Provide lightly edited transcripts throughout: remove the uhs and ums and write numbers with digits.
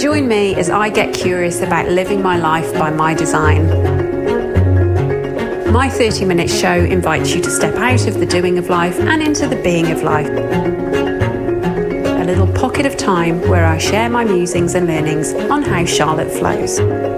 Join me as I get curious about living my life by my design. My 30-minute show invites you to step out of the doing of life and into the being of life. A little pocket of time where I share my musings and learnings on how Charlotte flows.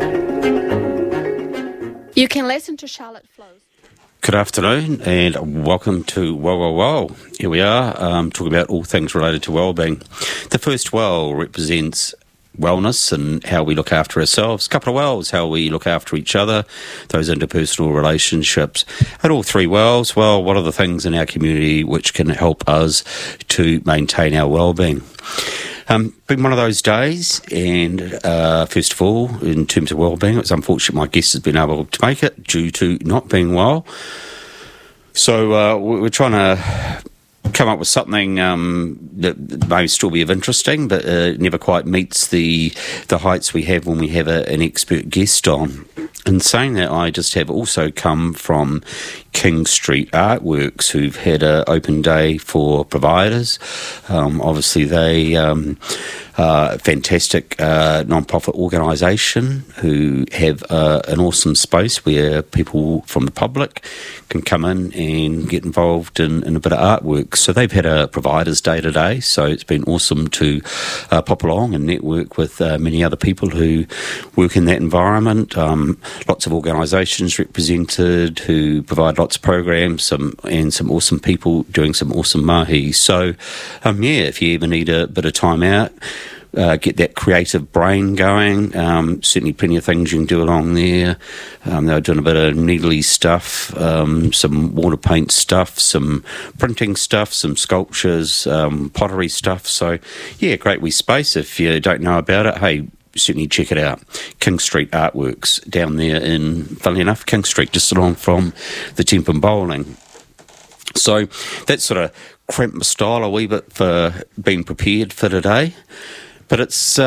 You can listen to Charlotte Flows. Good afternoon and welcome to Well. Here we are, talking about all things related to wellbeing. The first well represents wellness and how we look after ourselves. A couple of wells, how we look after each other, those interpersonal relationships. And all three wells, well, what are the things in our community which can help us to maintain our wellbeing? Been one of those days, and first of all, in terms of wellbeing, it's unfortunate my guest has been able to make it due to not being well. So we're trying to come up with something that may still be of interesting, but never quite meets the heights we have when we have an expert guest on. In saying that, I just have also come from King Street Artworks, who've had an open day for providers. Obviously, they a fantastic non-profit organisation who have an awesome space where people from the public can come in and get involved in a bit of artwork. So they've had a providers day today, so it's been awesome to pop along and network with many other people who work in that environment. Lots of organisations represented who provide lots of programs, and some awesome people doing some awesome mahi. So if you ever need a bit of time out, get that creative brain going. Certainly plenty of things you can do along there. They're doing a bit of needly stuff, some water paint stuff, some printing stuff, some sculptures, pottery stuff. So, great wee space. If you don't know about it, hey, certainly check it out. King Street Artworks down there in, funnily enough, King Street, just along from the Temple Bowling. So that sort of cramped my style a wee bit for being prepared for today. But it's,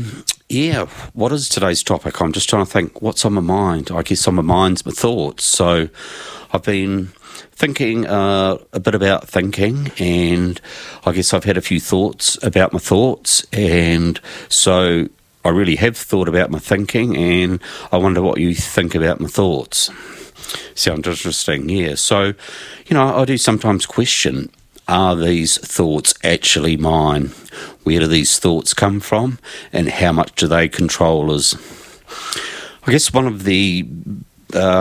what is today's topic? I'm just trying to think what's on my mind. I guess on my mind's my thoughts. So I've been thinking a bit about thinking, and I guess I've had a few thoughts about my thoughts, and so I really have thought about my thinking, and I wonder what you think about my thoughts. Sounds interesting, yeah. So, I do sometimes question, are these thoughts actually mine? Where do these thoughts come from, and how much do they control us? I guess one of the